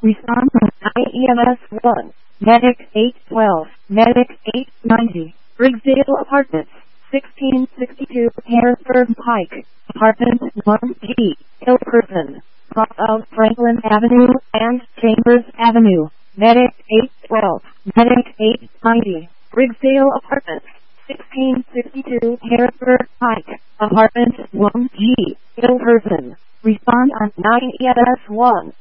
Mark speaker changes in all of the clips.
Speaker 1: Respond on 9 EMS 1. Medic 812. Medic 890. Briggsdale Apartments. 1662 Harrisburg Pike. Apartment 1G. Hillperson. Cross of Franklin Avenue and Chambers Avenue. Medic 812. Medic 890. Briggsdale Apartments. 1662 Harrisburg Pike. Apartment 1G. Hillperson. Respond on 9 EMS 1.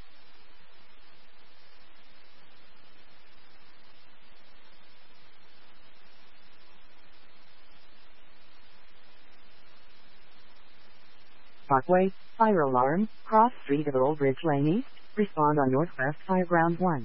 Speaker 2: Parkway, fire alarm, cross street of Old Ridge Lane East, respond on Northwest Fireground 1.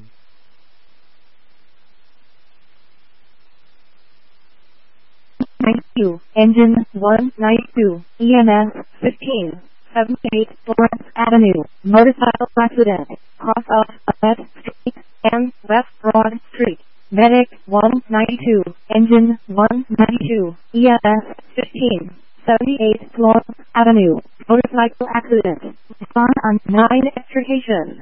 Speaker 1: Engine 192, EMS 15, 78 Florence Avenue, motorcycle accident, cross off Ahmet Street and West Broad Street. Medic 192, Engine 192, EMS 15, 78 Florence Avenue, motorcycle accident. Respond on 9 extrication.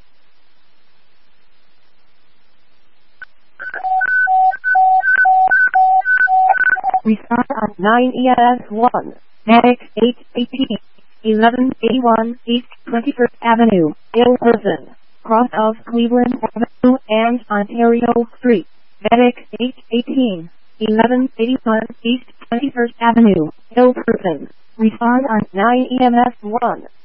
Speaker 1: Respond on 9 EMS 1. Medic 818, 1181 East 21st Avenue, Hillperson, cross of Cleveland Avenue and Ontario Street. Medic 818, 1181 East 21st Avenue, Hillperson. Respond on 9 EMS 1.